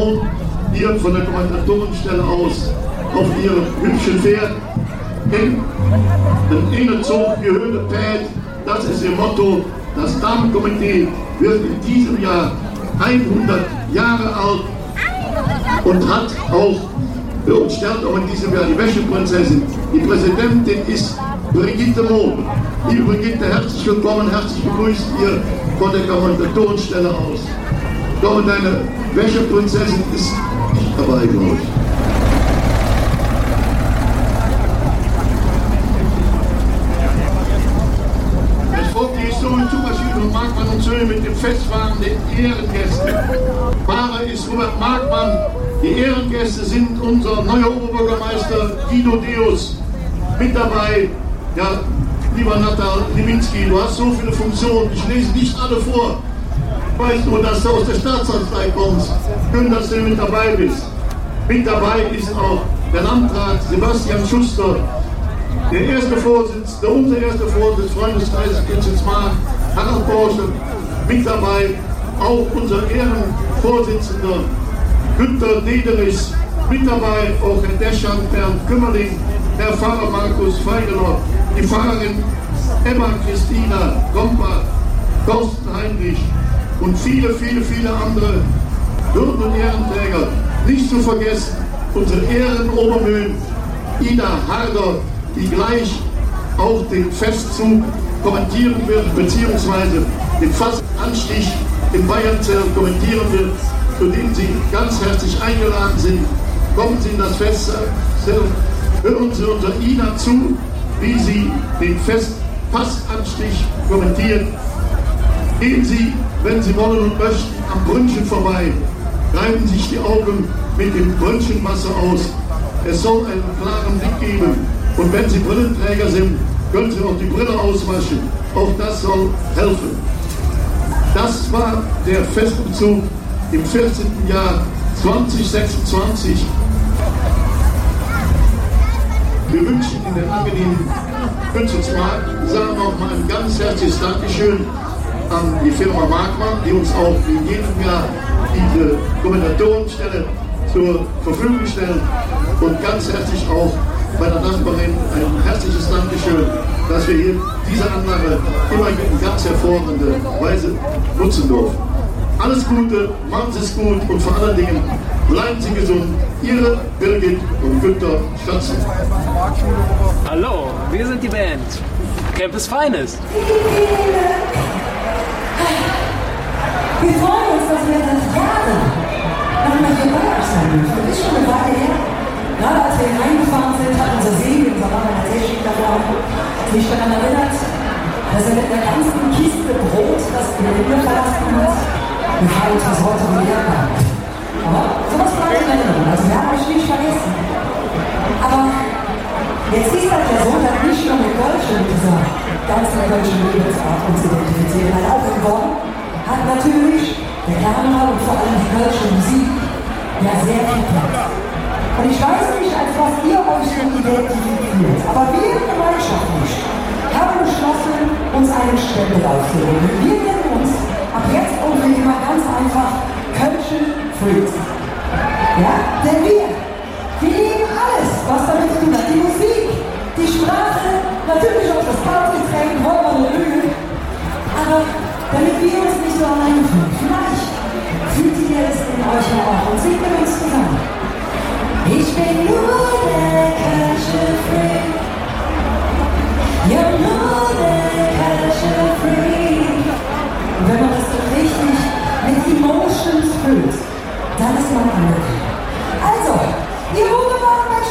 hier von der Kommandatorenstelle aus auf ihrem hübschen Pferd in den Innenzug gehörte Pferd. Das ist ihr Motto. Das Damenkomitee wird in diesem Jahr 100 Jahre alt und hat auch für uns stellt auch in diesem Jahr die Wäscheprinzessin. Die Präsidentin ist Brigitte Mohr. Liebe Brigitte, herzlich willkommen, herzlich begrüßt ihr von der Kommandatorenstelle aus. Doch deine Wäscheprinzessin ist nicht dabei, glaube ich. Es folgt die historische Zugmaschine von Markmann und Söhne mit dem Festfahren der Ehrengäste. Fahrer ist Robert Markmann. Die Ehrengäste sind unser neuer Oberbürgermeister Guido Deus. Mit dabei, ja, lieber Natal Liminski, du hast so viele Funktionen, ich lese nicht alle vor. Ich weiß nur, dass du aus der Staatskanzlei kommst. Schön, dass du mit dabei bist. Mit dabei ist auch der Landrat Sebastian Schuster, der erste Vorsitzende, unser erster Vorsitzender des Freundeskreises Kitzelsmark, Harald Porsche. Mit dabei auch unser Ehrenvorsitzender Günter Dederis. Mit dabei auch Herr Deschandt, Bernd Kümmerling, Herr Pfarrer Markus Feigeler, die Pfarrerin Emma Christina Gompa, Thorsten Heinrich und viele, viele, viele andere Würden- und Ehrenträger. Nicht zu vergessen, unsere Ehrenobermühlen Ida Harder, die gleich auch den Festzug kommentieren wird, beziehungsweise den Fastanstich in Bayernzell kommentieren wird, zu dem Sie ganz herzlich eingeladen sind. Kommen Sie in das Festzelt, hören Sie unter Ina zu, wie sie den Fastanstich kommentiert. Gehen Sie, wenn Sie wollen und möchten, am Brünnchen vorbei. Reiben sich die Augen mit dem Brünnchenwasser aus. Es soll einen klaren Blick geben. Und wenn Sie Brillenträger sind, können Sie auch die Brille auswaschen. Auch das soll helfen. Das war der Festumzug im 14. Jahr 2026. Wir wünschen Ihnen den angenehmen Kitzelsmarkt. Wir sagen auch mal ein ganz herzliches Dankeschön an die Firma Markmann, die uns auch in jedem Jahr diese Kommandatorenstelle zur Verfügung stellt. Und ganz herzlich auch bei der Nachbarin ein herzliches Dankeschön, dass wir hier diese Anlage immer in ganz hervorragender Weise nutzen dürfen. Alles Gute, machen Sie es gut und vor allen Dingen bleiben Sie gesund. Ihre Birgit und Günter Statzen. Hallo, wir sind die Band Campus Finest. Wir freuen uns, dass wir seit Jahren nochmal hier bei euch sein dürfen. Das ist schon eine Weile her. Gerade als wir hier reingefahren sind, hat unser Seele, unser Mann an der Seeschicht davor, sich daran erinnert, dass er mit einer ganzen Kiste Brot das Gelände verlassen hat. Wir fragen uns, was heute gelehrt hat. Aber sowas bleibt in Erinnerung. Also wir haben euch nicht vergessen. Aber jetzt ist das ja so, dass nicht nur mit Kölsch und dieser ganzen kölschen Lebensart uns identifizieren. Ein Aufwand geworden hat natürlich der Karneval und vor allem die kölsche Musik ja sehr viel Platz. Und ich weiß nicht, als was ihr euch schon identifiziert, aber wir gemeinschaftlich haben beschlossen, uns einen Stempel aufzunehmen. Wir nennen uns ab jetzt und für immer ganz einfach Kölschen Freaks. Ja? Denn wir lieben alles, was damit zu tun hat. Die Musik, die Sprache, natürlich auch das Partygetränk, wollen wir nur üben. Aber damit wir uns nicht so alleine fühlen, vielleicht fühlt ihr es in euch ja auch und singt mit uns zusammen. Ich bin nur der